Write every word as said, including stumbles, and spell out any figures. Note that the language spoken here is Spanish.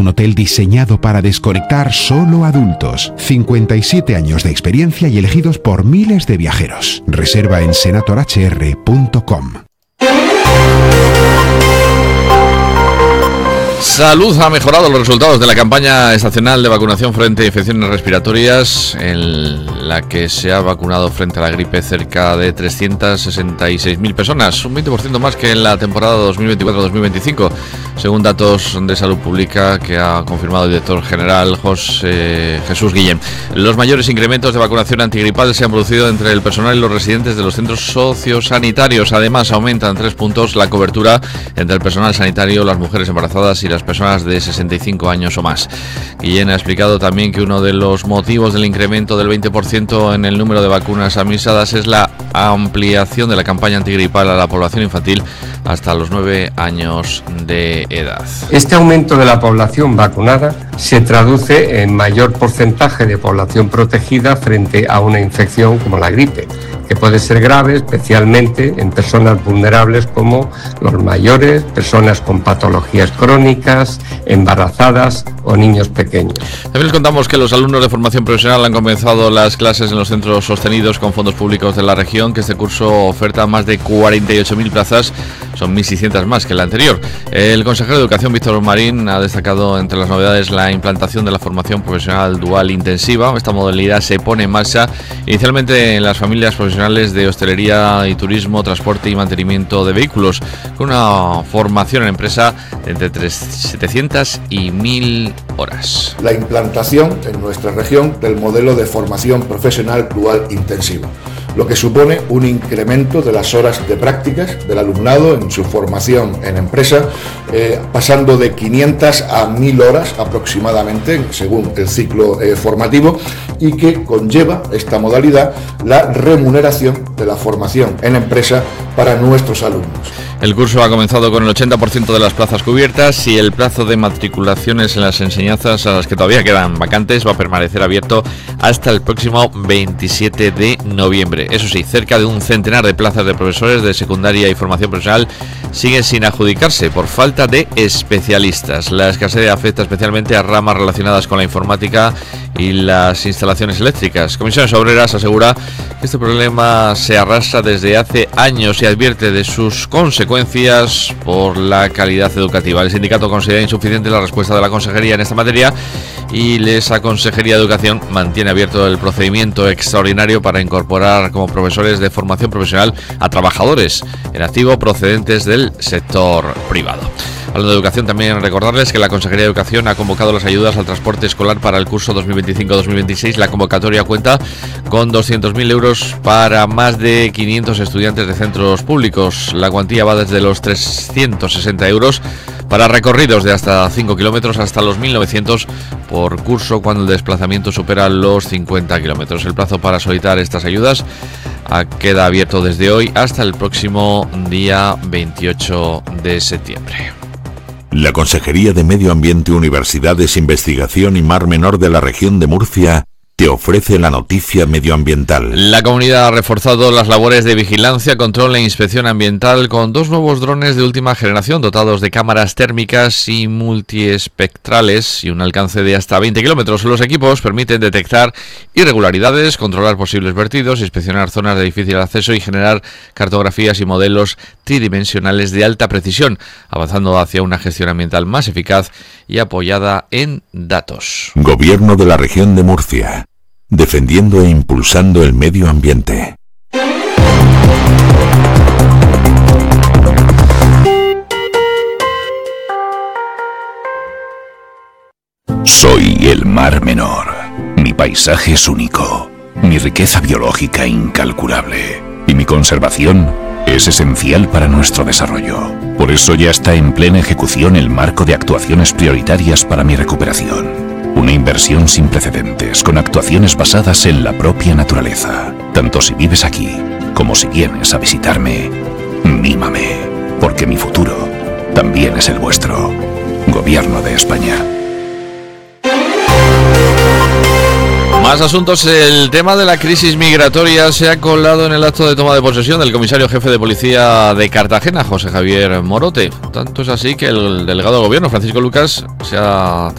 hotel diseñado para desconectar solo adultos. cincuenta y siete años de experiencia y elegidos por miles de viajeros. Reserva en senator h r punto com. Salud ha mejorado los resultados de la campaña estacional de vacunación frente a infecciones respiratorias, en la que se ha vacunado frente a la gripe cerca de trescientas sesenta y seis mil personas, un veinte por ciento más que en la temporada dos mil veinticuatro dos mil veinticinco, según datos de Salud Pública que ha confirmado el director general José Jesús Guillén. Los mayores incrementos de vacunación antigripal se han producido entre el personal y los residentes de los centros sociosanitarios. Además, aumentan tres puntos la cobertura entre el personal sanitario, las mujeres embarazadas y las personas de sesenta y cinco años o más. Guillén ha explicado también que uno de los motivos del incremento del veinte por ciento en el número de vacunas administradas es la ampliación de la campaña antigripal a la población infantil hasta los nueve años de edad. Este aumento de la población vacunada se traduce en mayor porcentaje de población protegida frente a una infección como la gripe, que puede ser grave, especialmente en personas vulnerables como los mayores, personas con patologías crónicas, embarazadas o niños pequeños. También les contamos que los alumnos de formación profesional han comenzado las clases en los centros sostenidos con fondos públicos de la región, que este curso oferta más de cuarenta y ocho mil plazas, son mil seiscientas más que el anterior. El consejero de Educación, Víctor Marín, ha destacado entre las novedades la implantación de la formación profesional dual intensiva. Esta modalidad se pone en marcha inicialmente en las familias profesionales de hostelería y turismo, transporte y mantenimiento de vehículos, con una formación en empresa de entre setecientas y mil horas. La implantación en nuestra región del modelo de formación profesional dual intensiva, lo que supone un incremento de las horas de prácticas del alumnado en su formación en empresa, eh, pasando de quinientas a mil horas aproximadamente, según el ciclo eh, formativo, y que conlleva esta modalidad la remuneración de la formación en empresa para nuestros alumnos. El curso ha comenzado con el ochenta por ciento de las plazas cubiertas y el plazo de matriculaciones en las enseñanzas, a las que todavía quedan vacantes, va a permanecer abierto hasta el próximo veintisiete de noviembre. Eso sí, cerca de un centenar de plazas de profesores de secundaria y formación profesional siguen sin adjudicarse por falta de especialistas. La escasez afecta especialmente a ramas relacionadas con la informática y las instalaciones eléctricas. Comisiones Obreras asegura que este problema se arrastra desde hace años y advierte de sus consecuencias por la calidad educativa. El sindicato considera insuficiente la respuesta de la Consejería en esta materia y esa Consejería de Educación mantiene abierto el procedimiento extraordinario para incorporar como profesores de formación profesional a trabajadores en activo procedentes del sector privado. Hablando de educación, también recordarles que la Consejería de Educación ha convocado las ayudas al transporte escolar para el curso dos mil veinticinco dos mil veintiséis. La convocatoria cuenta con doscientos mil euros para más de quinientos estudiantes de centros públicos. La cuantía va desde los trescientos sesenta euros para recorridos de hasta cinco kilómetros hasta los mil novecientos por curso cuando el desplazamiento supera los cincuenta kilómetros. El plazo para solicitar estas ayudas queda abierto desde hoy hasta el próximo día veintiocho de septiembre. La Consejería de Medio Ambiente, Universidades, Investigación y Mar Menor de la región de Murcia te ofrece la noticia medioambiental. La comunidad ha reforzado las labores de vigilancia, control e inspección ambiental con dos nuevos drones de última generación dotados de cámaras térmicas y multiespectrales y un alcance de hasta veinte kilómetros. Los equipos permiten detectar irregularidades, controlar posibles vertidos, inspeccionar zonas de difícil acceso y generar cartografías y modelos tridimensionales de alta precisión, avanzando hacia una gestión ambiental más eficaz y apoyada en datos. Gobierno de la región de Murcia, defendiendo e impulsando el medio ambiente. Soy el Mar Menor. Mi paisaje es único, mi riqueza biológica incalculable y mi conservación es esencial para nuestro desarrollo. Por eso ya está en plena ejecución el marco de actuaciones prioritarias para mi recuperación. Una inversión sin precedentes, con actuaciones basadas en la propia naturaleza. Tanto si vives aquí, como si vienes a visitarme, mímame, porque mi futuro también es el vuestro. Gobierno de España. Más asuntos. El tema de la crisis migratoria se ha colado en el acto de toma de posesión del comisario jefe de policía de Cartagena, José Javier Morote. Tanto es así que el delegado de gobierno, Francisco Lucas, se ha